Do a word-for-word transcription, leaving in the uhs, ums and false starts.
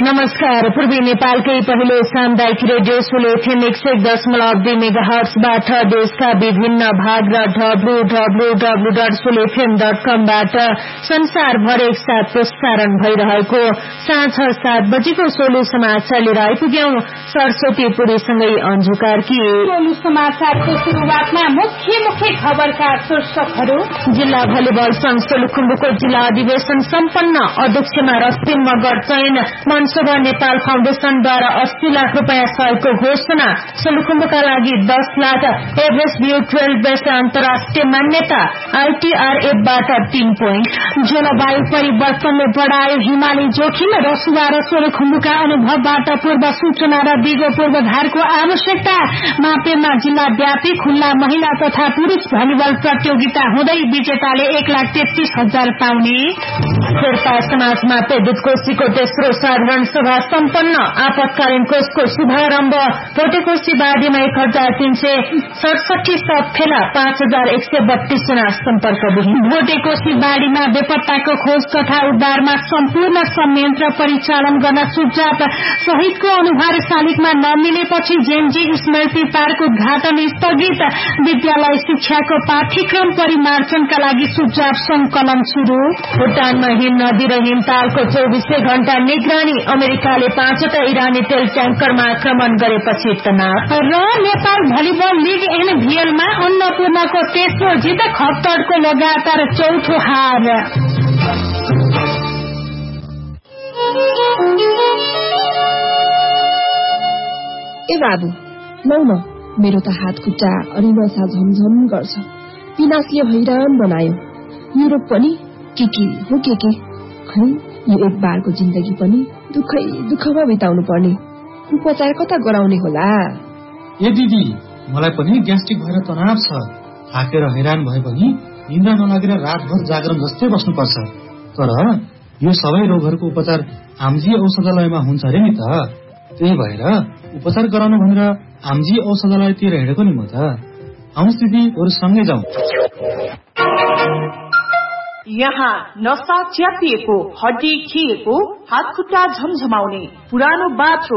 नमस्कार। पूर्वी नेपालकै पहिलो सामुदायिक रेडियो सोलो एफएम एक सय दशमलव दुई मेगा हर्ट्जबाट देशका विभिन्न भाग र W W W dot solo FM dot कमबाट संसारभर एकसाथ प्रसारण भइरहेको साँझ सात बजेको सोलो समाचार लिएर आइपुग्यौं। सरस्वती पुरीसँगै अन्जु कार्की। सोलो समाचारको सुरुवातमा मुख्य मुख्य खबरका शीर्षकहरू। जिल्ला भलिबल संघ सोलुखुम्बुको जिल्ला अधिवेशन सम्पन्न। अध्यक्षमा रस्तिम मगर चयन। मनसभा नेपाल फाउन्डेशनद्वारा अस्सी लाख रूपियाँ सहयोगको घोषणा। सोलुखुम्बुका लागि दस lakh. Everest view twelve best अन्तर्राष्ट्रिय मान्यता। आईटीआरएफबाट तीन पोइन्ट। जलवायु परिवर्तनले बढायो हिमाली जोखिम। रसुवा र सोलुखुम्बुका अनुभवबाट पूर्व सूचना र दिगो पूर्वाधारको आवश्यकता। मापेमा जिल्लाव्यापी खुल्ला महिला तथा पुरूष भलिबल प्रतियोगिता हुँदै विजेताले एक लाख तेत्तीस हजार पाउने। शेर्पा समाजमा विद्युत कोशीको तेस्रो साधारण सभा सम्पन्न। आपतकालीन कोषको शुभारम्भ। भोटेकोशी बाढीमा एक हजार तीन सय सडसठी सब फेला। पाँच हजार एक सय बत्तीस जना सम्पर्कविहीन। भोटेकोशी बाढीमा बेपत्ताको खोज तथा उद्धारमा सम्पूर्ण संयन्त्र परिचालन गर्न सुझाव सहितको अनुहार शालिगमा नमिलेपछि जेनजी स्मृति पार्क उद्घाटन स्थगित। विद्यालय शिक्षाको पाठ्यक्रम परिमार्जनका लागि सुझाव संकलन शुरू। भुटानमा हिम नदी र हिमतालको चौबिसै घण्टा निगरानी। अमेरिकाले पाँचवटा इरानी तेल ट्याङ्करमा आक्रमण गरेपछि तनाव। र नेपाल भलिबल लिग एनभीएलमा अन्नपूर्णको तेस्रो जित। खप्तडको लगातार चौथो हार। ए बाबु लौ न, मेरो त हात खुट्टा अनि नसा झमझम गर्छ। पिनासले हैरान बनायो। युरोप पनि के के हो के के। खै यो एक बारको जिन्दगी पनि दुखै दुखमा बिताउनु पर्ने। उपचार कता गराउने होला? ए दिदी, मलाई पनि ग्यास्ट्रिक भएर तनाव छ। थाकेर हैरान भए पनि निन्द्रा नलागेर रातभर जागरण जस्तै बस्नुपर्छ। तर यो सबै रोगहरूको उपचार आमजी औषधालयमा हुन्छ अरे नि त। त्यही भएर उपचार गराउनु भनेर आमजी औषधालयतिर हिँडेको नि म त। आउनुहोस् दिदी, बरु सँगै जाउँ। यहाँ नसा च्यापिएको, हड्डी खिएको, हात खुट्टा झमझमाउने, पुरानो बाथरुम